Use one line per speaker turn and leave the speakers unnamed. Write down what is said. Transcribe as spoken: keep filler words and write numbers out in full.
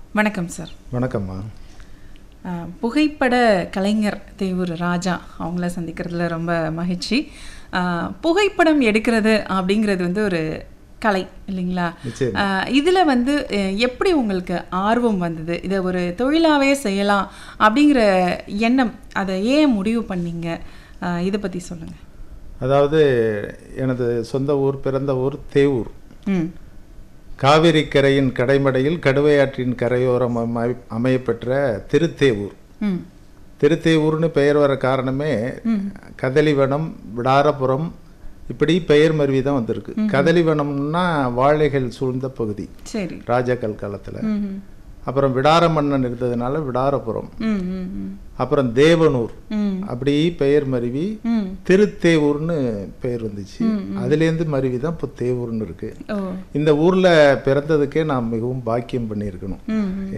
வணக்கம் சார்.
வணக்கம்மா.
புகைப்பட கலைஞர் தேவூர் ராஜா அவங்கள சந்திக்கிறதுல ரொம்ப மகிழ்ச்சி. புகைப்படம் எடுக்கிறது அப்படிங்கிறது வந்து ஒரு கலை இல்லைங்களா? இதில் வந்து எப்படி உங்களுக்கு ஆர்வம் வந்தது? இதை ஒரு தொழிலாகவே செய்யலாம் அப்படிங்கிற எண்ணம், அதை ஏன் முடிவு பண்ணீங்க? இதை பற்றி சொல்லுங்கள்.
அதாவது எனது சொந்த ஊர், பிறந்த ஊர் தேவூர்.
ம்
காவிரி கரையின் கடைமடையில் கடுவையாற்றின் கரையோரம் அமை அமையப்பெற்ற திருத்தேவூர்.
ம்
திருத்தேவூர்னு பெயர் வர காரணமே கதலிவனம், விடாரபுரம் இப்படி பெயர் மருவி தான் வந்திருக்கு. கதலிவனம்னா வாழைகள் சூழ்ந்த பகுதி,
சரி,
ராஜாக்கள் காலத்தில். அப்புறம் விடார மன்னன் இருந்ததுனால விடாரபுரம். அப்புறம் தேவனூர் அப்படி பெயர் மருவி திருத்தேவூர்னு பெயர் வந்துச்சு. அதுலேருந்து மருவி தான் இப்போ தேவூர்னு இருக்கு. இந்த ஊர்ல பிறந்ததுக்கே நான் மிகவும் பாக்கியம் பண்ணியிருக்கணும்.